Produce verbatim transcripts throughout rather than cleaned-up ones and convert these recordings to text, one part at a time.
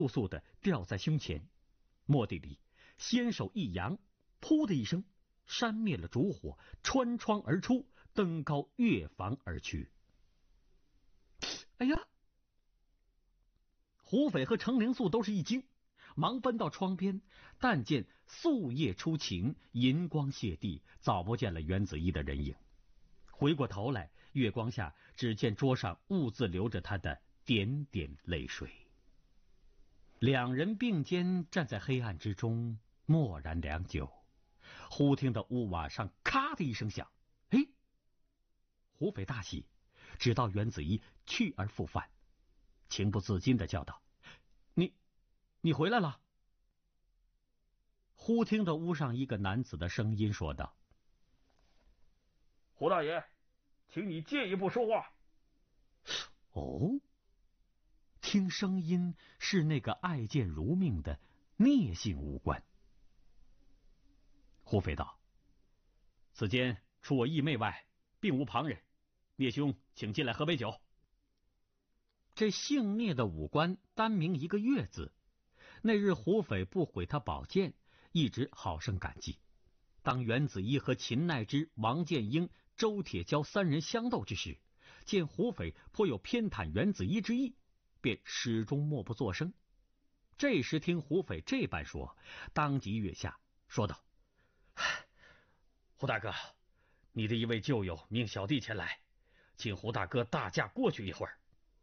速速的吊在胸前。蓦地里，纤手一扬，噗的一声，扇灭了烛火，穿窗而出，登高越房而去。哎呀！胡斐和程灵素都是一惊，忙奔到窗边，但见素夜初晴，银光泻地，早不见了袁子怡的人影。回过头来，月光下只见桌上兀自流着他的点点泪水。两人并肩站在黑暗之中，默然良久，忽听得屋瓦上咔的一声响。哎，胡斐大喜，只道袁子怡去而复返，情不自禁地叫道：“你，你回来了！”忽听得屋上一个男子的声音说道：“ 胡大爷，请你借一步说话。” 哦，听声音是那个爱剑如命的聂姓武官。胡斐道：“此间除我义妹外，并无旁人，聂兄请进来喝杯酒。”这姓聂的武官单名一个月字，那日胡斐不毁他宝剑，一直好生感激。当袁子怡和秦奈之、王建英、周铁蛟三人相斗之时，见胡斐颇有偏袒袁子怡之意，便始终默不作声。这时听胡斐这般说，当即跃下，说道：“胡大哥，你的一位旧友命小弟前来，请胡大哥大驾过去一会儿。”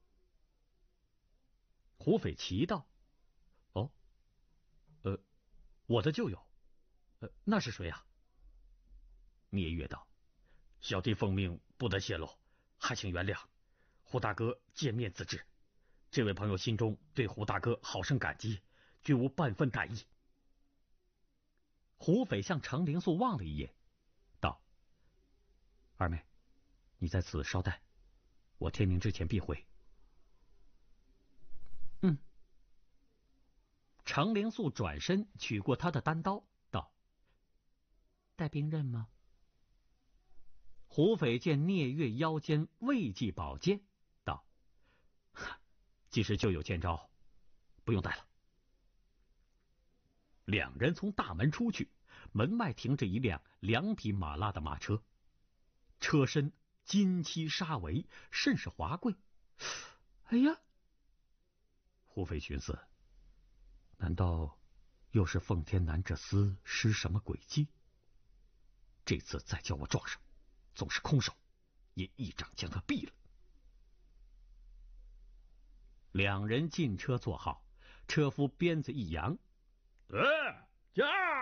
胡斐奇道：“哦，呃，我的旧友，呃，那是谁啊？”聂月道：“小弟奉命不得泄露，还请原谅。胡大哥见面自知，这位朋友心中对胡大哥好生感激，绝无半分歹意。”胡斐向程灵素望了一眼，道：“二妹，你在此稍待，我天明之前必回。”嗯。程灵素转身取过他的单刀，道：“带兵刃吗？”胡斐见聂月腰间未系宝剑，道：“既是旧友见招，不用带了。”两人从大门出去，门外停着一辆两匹马拉的马车，车身金漆纱帷，甚是华贵。哎呀！胡斐寻思，难道又是奉天南这厮施什么诡计？这次再叫我撞上，纵是空手，也一掌将他毙了。两人进车坐好，车夫鞭子一扬， 呃，驾！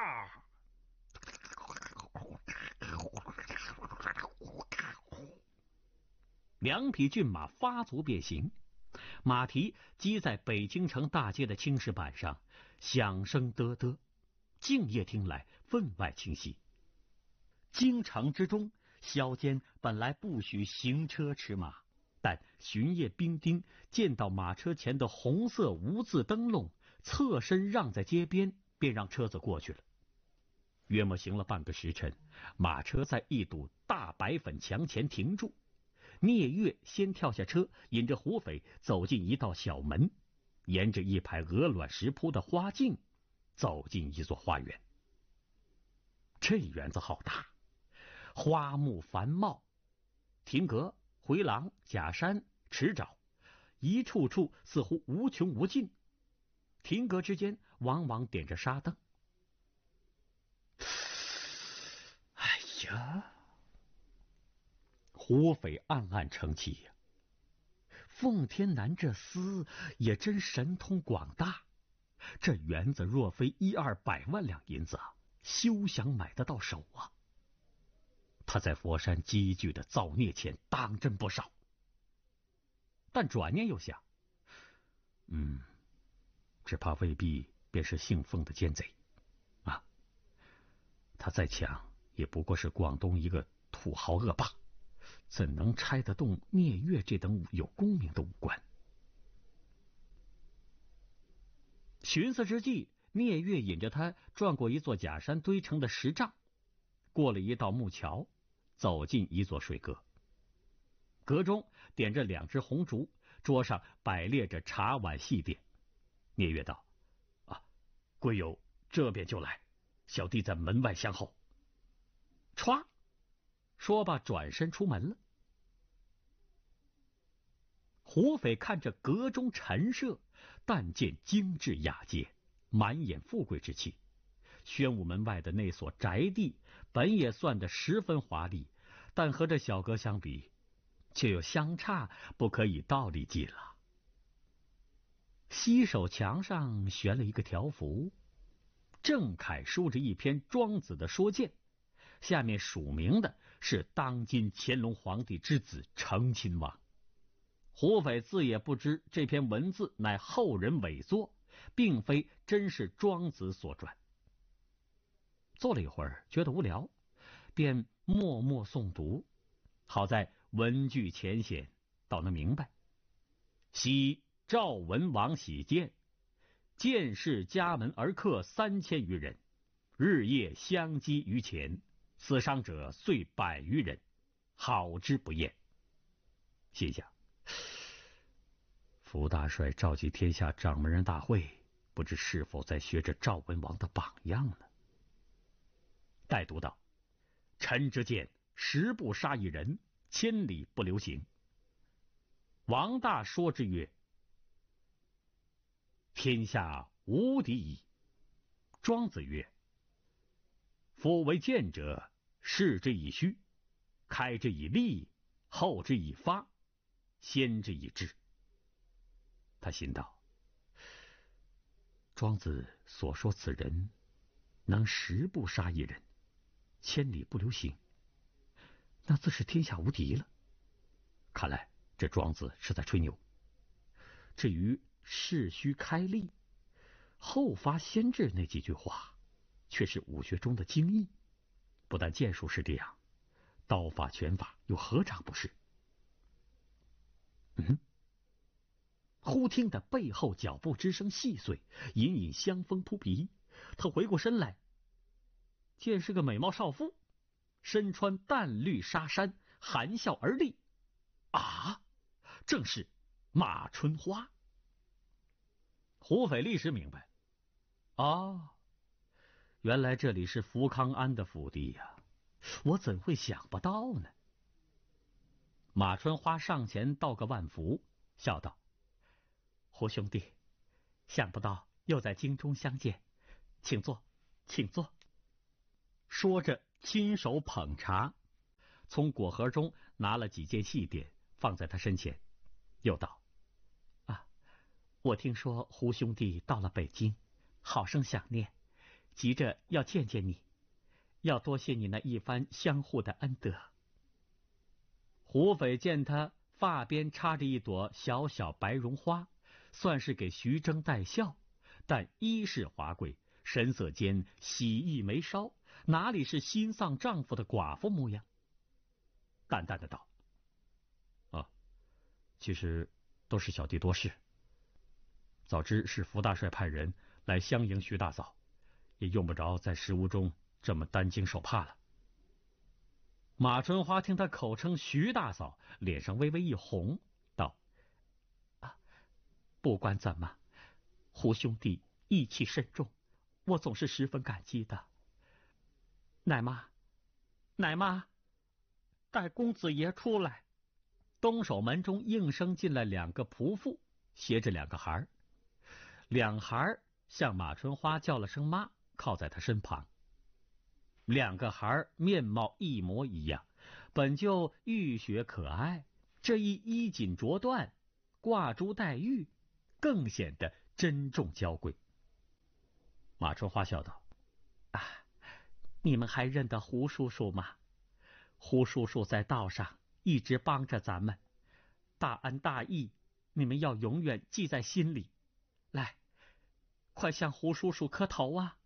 两匹骏马发足变形，马蹄击在北京城大街的青石板上，响声嘚嘚，静夜听来分外清晰。京城之中，宵间本来不许行车驰马，但巡夜兵丁见到马车前的红色无字灯笼，侧身让在街边，便让车子过去了。约莫行了半个时辰，马车在一堵大白粉墙前停住。聂月先跳下车，引着胡斐走进一道小门，沿着一排鹅卵石铺的花径，走进一座花园。这园子好大，花木繁茂，亭阁、回廊、假山、池沼，一处处似乎无穷无尽。亭阁之间往往点着纱灯。哎呀！胡斐暗暗称奇呀，奉天南这厮也真神通广大，这园子若非一二百万两银子，休想买得到手啊！他在佛山积聚的造孽钱当真不少。但转念又想，嗯，只怕未必便是姓奉的奸贼啊！他再强，也不过是广东一个土豪恶霸，怎能拆得动聂月这等有功名的武官？寻思之际，聂月引着他转过一座假山堆成的石障，过了一道木桥，走进一座水阁。阁中点着两只红烛，桌上摆列着茶碗细点。 聂月道：“啊，贵友这边就来，小弟在门外相候。”歘，说罢转身出门了。胡斐看着阁中陈设，但见精致雅洁，满眼富贵之气。宣武门外的那所宅地本也算得十分华丽，但和这小阁相比，却又相差不可以道理计了。西首墙上悬了一个条幅，正楷书着一篇庄子的说谏，下面署名的是当今乾隆皇帝之子成亲王。胡斐自也不知这篇文字乃后人伪作，并非真是庄子所传。坐了一会儿，觉得无聊，便默默诵读。好在文句浅显，倒能明白。昔赵文王喜见，见氏家门而客三千余人，日夜相击于前，死伤者遂百余人，好之不厌。心想，福大帅召集天下掌门人大会，不知是否在学着赵文王的榜样呢？待读道：臣之见，十步杀一人，千里不留行。王大说之曰：天下无敌矣。庄子曰：夫为谏者，示之以虚，开之以利，后之以发，先之以智。他心道：庄子所说此人能十步杀一人，千里不留行，那自是天下无敌了。看来这庄子是在吹牛。至于事须开立，后发先至那几句话，却是武学中的精义。不但剑术是这样，刀法拳法又何尝不是？嗯，忽听得背后脚步之声细碎，隐隐香风扑鼻。他回过身来，见是个美貌少妇，身穿淡绿纱衫，含笑而立。啊，正是马春花。胡斐立时明白，哦，原来这里是福康安的府邸呀，我怎会想不到呢？马春花上前道个万福，笑道：胡兄弟，想不到又在京中相见，请坐，请坐。说着亲手捧茶，从果盒中拿了几件细点放在他身前，又道：啊，我听说胡兄弟到了北京，好生想念，急着要见见你，要多谢你那一番相互的恩德。胡斐见他发边插着一朵小小白绒花，算是给徐峥带笑，但衣饰华贵，神色间喜意眉梢，哪里是心丧丈夫的寡妇模样？淡淡的道：啊，其实都是小弟多事，早知是福大帅派人来相迎徐大嫂，也用不着在食屋中这么担惊受怕了。马春花听他口称徐大嫂，脸上微微一红，道：啊，不管怎么，胡兄弟义气深重，我总是十分感激的。奶妈，奶妈，待公子爷出来。东首门中应声进来两个仆妇，携着两个孩儿。两孩儿向马春花叫了声妈，靠在他身旁。两个孩儿面貌一模一样，本就玉雪可爱，这一衣锦着缎，挂珠戴玉，更显得珍重娇贵。马春花笑道：啊，你们还认得胡叔叔吗？胡叔叔在道上一直帮着咱们，大恩大义，你们要永远记在心里。来，快向胡叔叔磕头啊！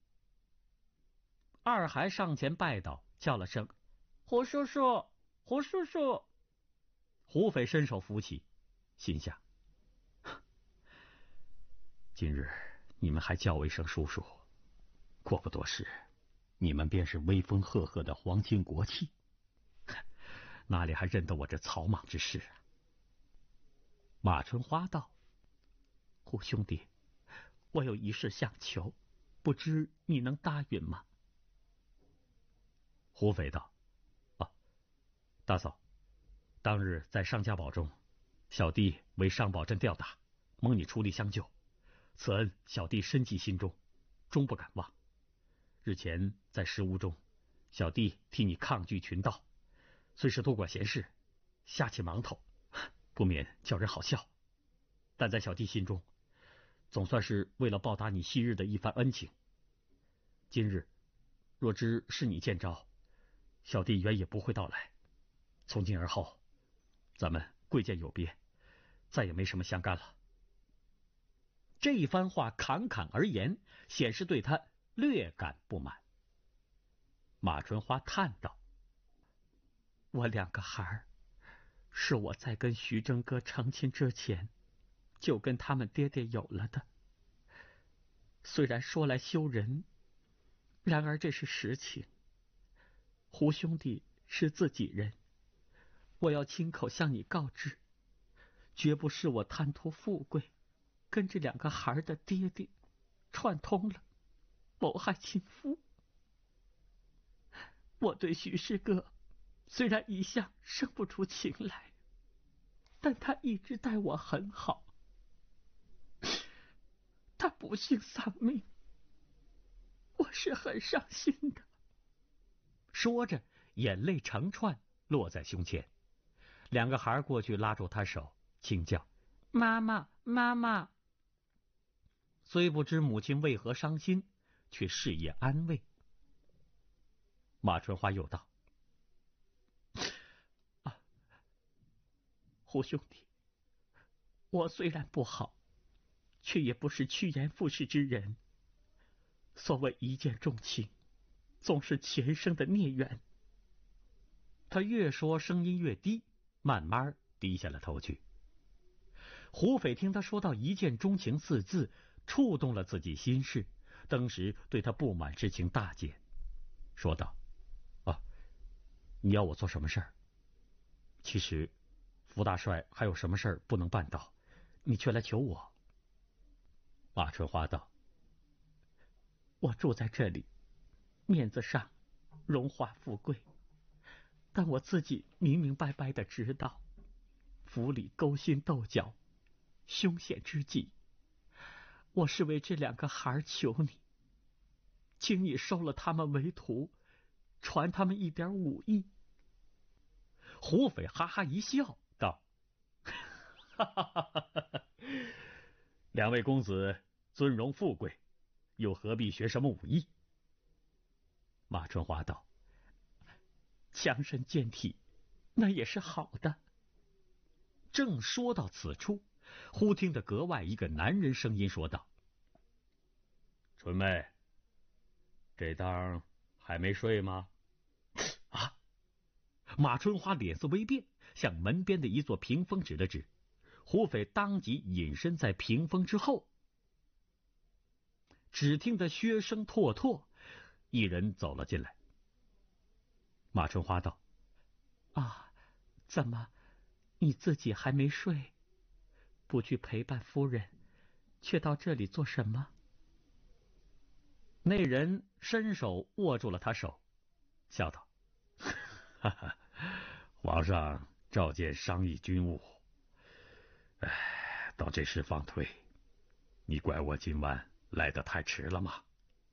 二孩上前拜倒，叫了声胡叔叔，胡叔叔。胡斐伸手扶起，心想：今日你们还叫我一声叔叔，过不多时，你们便是威风赫赫的皇亲国戚，哪里还认得我这草莽之士啊？马春花道：胡兄弟， 我有一事相求，不知你能答允吗？胡斐道：啊，大嫂，当日在商家堡中，小弟为商堡镇吊打，蒙你出力相救，此恩小弟深记心中，终不敢忘。日前在石屋中，小弟替你抗拒群盗，虽是多管闲事，瞎起忙头，不免叫人好笑，但在小弟心中，总算是为了报答你昔日的一番恩情。今日若知是你见招，小弟原也不会到来。从今而后，咱们贵贱有别，再也没什么相干了。这一番话侃侃而言，显示对他略感不满。马春花叹道：我两个孩儿，是我在跟徐峥哥成亲之前就跟他们爹爹有了的。虽然说来羞人，然而这是实情。胡兄弟是自己人，我要亲口向你告知，绝不是我贪图富贵，跟这两个孩儿的爹爹串通了，谋害亲夫。我对徐师哥虽然一向生不出情来，但他一直待我很好。他不幸丧命，我是很伤心的。说着，眼泪成串落在胸前。两个孩儿过去拉住他手，轻叫：妈妈，妈妈。虽不知母亲为何伤心，却事业安慰。马春花又道：啊，胡兄弟，我虽然不好，却也不是趋炎附势之人。所谓一见钟情，总是前生的孽缘。他越说声音越低，慢慢低下了头去。胡斐听他说到一见钟情四字，触动了自己心事，当时对他不满之情大减，说道：啊，你要我做什么事儿？其实福大帅还有什么事儿不能办到，你却来求我。马春花道：我住在这里，面子上荣华富贵，但我自己明明白白的知道，府里勾心斗角，凶险之极。我是为这两个孩儿求你，请你收了他们为徒，传他们一点武艺。胡斐哈哈一笑，道：哈哈哈哈，两位公子尊荣富贵，又何必学什么武艺？马春花道：强身健体，那也是好的。正说到此处，忽听得格外一个男人声音说道：春妹，这当还没睡吗？啊！马春花脸色微变，向门边的一座屏风指了指。胡斐当即隐身在屏风之后。只听得靴声拓拓，一人走了进来。马春花道：啊，怎么你自己还没睡？不去陪伴夫人，却到这里做什么？那人伸手握住了他手，笑道：哈哈，皇上召见商议军务，哎，到这时方退，你怪我今晚来得太迟了吗？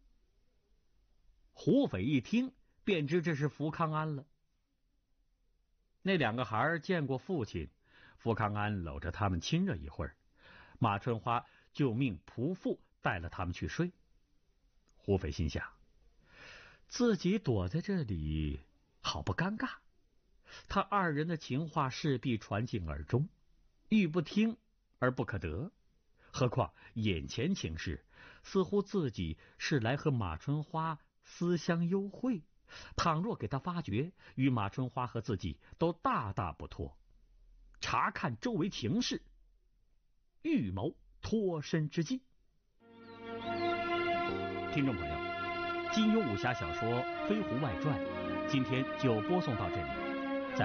胡斐一听，便知这是福康安了。那两个孩儿见过父亲，福康安搂着他们亲热一会儿，马春花就命仆妇带了他们去睡。胡斐心想，自己躲在这里好不尴尬，他二人的情话势必传进耳中，欲不听而不可得。何况眼前情势，似乎自己是来和马春花思相幽会，倘若给他发觉，与马春花和自己都大大不妥。查看周围情势，预谋脱身之计。听众朋友，金庸武侠小说《飞狐外传》今天就播送到这里。